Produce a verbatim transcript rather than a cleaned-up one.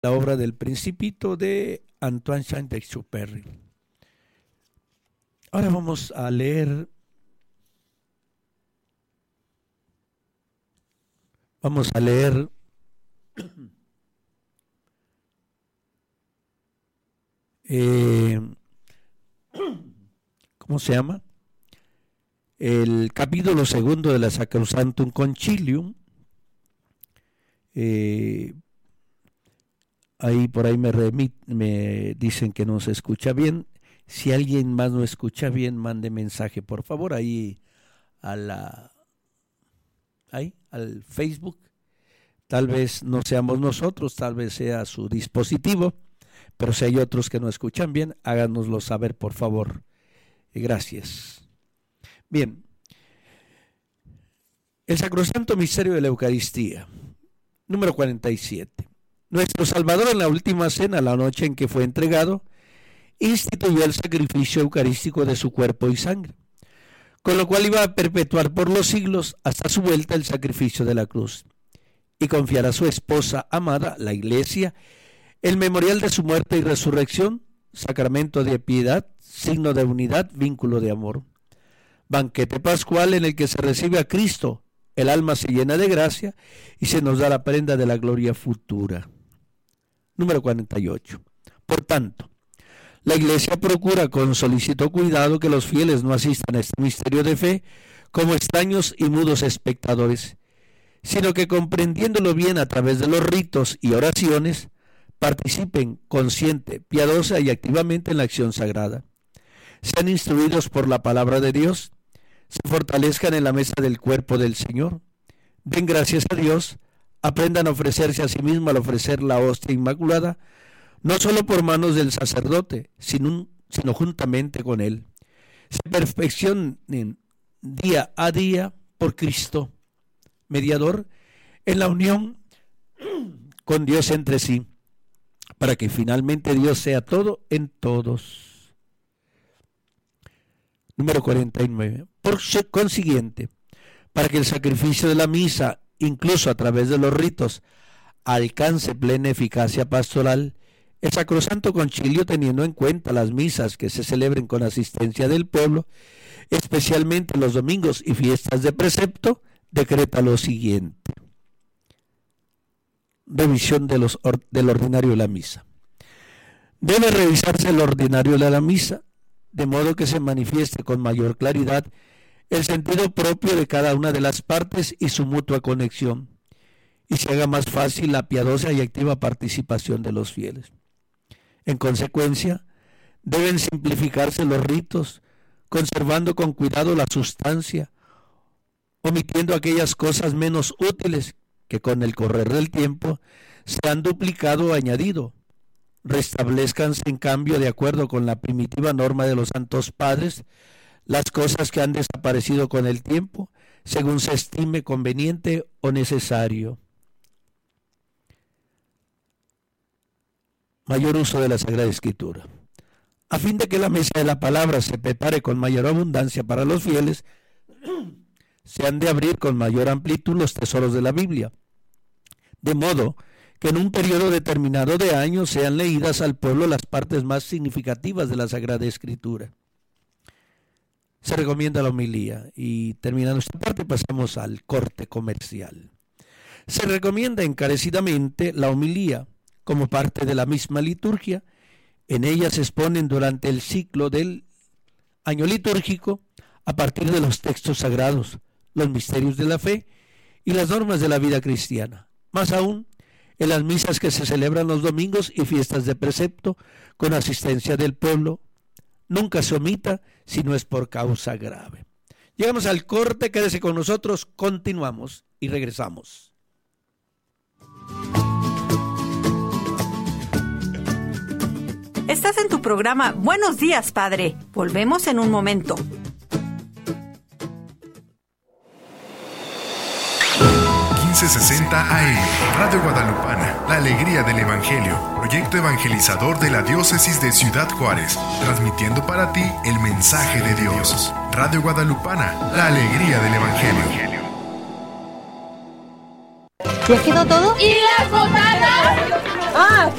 la obra del Principito de Antoine Saint-Exupéry. Ahora vamos a leer, vamos a leer eh, ¿cómo se llama? El capítulo segundo de la Sacrosanctum Concilium. Eh, ahí por ahí me, remit, me dicen que no se escucha bien. Si alguien más no escucha bien, mande mensaje, por favor, ahí a la, ahí, al Facebook. Tal vez no seamos nosotros, tal vez sea su dispositivo, pero si hay otros que no escuchan bien, háganoslo saber, por favor. Gracias. Bien. El Sacrosanto Misterio de la Eucaristía, número cuarenta y siete. Nuestro Salvador, en la última cena, la noche en que fue entregado, instituyó el sacrificio eucarístico de su cuerpo y sangre, con lo cual iba a perpetuar por los siglos hasta su vuelta el sacrificio de la cruz, y confiar a su esposa amada, la Iglesia, el memorial de su muerte y resurrección, sacramento de piedad, signo de unidad, vínculo de amor. Banquete pascual en el que se recibe a Cristo, el alma se llena de gracia y se nos da la prenda de la gloria futura. Número cuarenta y ocho. Por tanto, la Iglesia procura con solícito cuidado que los fieles no asistan a este misterio de fe como extraños y mudos espectadores, sino que comprendiéndolo bien a través de los ritos y oraciones, participen consciente, piadosa y activamente en la acción sagrada. Sean instruidos por la palabra de Dios, se fortalezcan en la mesa del cuerpo del Señor, den gracias a Dios, aprendan a ofrecerse a sí mismos al ofrecer la hostia inmaculada, no solo por manos del sacerdote, sino, sino juntamente con él. Se perfeccionen día a día por Cristo, mediador, en la unión con Dios entre sí, para que finalmente Dios sea todo en todos. Número cuarenta y nueve. Por consiguiente, para que el sacrificio de la misa, incluso a través de los ritos, alcance plena eficacia pastoral, el Sacrosanto Concilio, teniendo en cuenta las misas que se celebren con asistencia del pueblo, especialmente los domingos y fiestas de precepto, decreta lo siguiente. Revisión de los, or, del ordinario de la misa. Debe revisarse el ordinario de la misa, de modo que se manifieste con mayor claridad el sentido propio de cada una de las partes y su mutua conexión, y se haga más fácil la piadosa y activa participación de los fieles. En consecuencia, deben simplificarse los ritos, conservando con cuidado la sustancia, omitiendo aquellas cosas menos útiles que con el correr del tiempo se han duplicado o añadido. Restablezcanse en cambio, de acuerdo con la primitiva norma de los santos padres, las cosas que han desaparecido con el tiempo, según se estime conveniente o necesario. Mayor uso de la Sagrada Escritura. A fin de que la mesa de la palabra se prepare con mayor abundancia para los fieles, se han de abrir con mayor amplitud los tesoros de la Biblia, de modo que en un periodo determinado de años sean leídas al pueblo las partes más significativas de la Sagrada Escritura. Se recomienda la homilía, y terminando esta parte pasamos al corte comercial. Se recomienda encarecidamente la homilía como parte de la misma liturgia. En ella se exponen durante el ciclo del año litúrgico, a partir de los textos sagrados, los misterios de la fe y las normas de la vida cristiana. Más aún, en las misas que se celebran los domingos y fiestas de precepto, con asistencia del pueblo, nunca se omita si no es por causa grave. Llegamos al corte, quédese con nosotros, continuamos y regresamos. Estás en tu programa Buenos Días, Padre. Volvemos en un momento. quince sesenta A M, Radio Guadalupana, la alegría del Evangelio, proyecto evangelizador de la diócesis de Ciudad Juárez, transmitiendo para ti el mensaje de Dios. Radio Guadalupana, la alegría del Evangelio. ¿Ya quedó todo? ¿Y las botanas? Ah,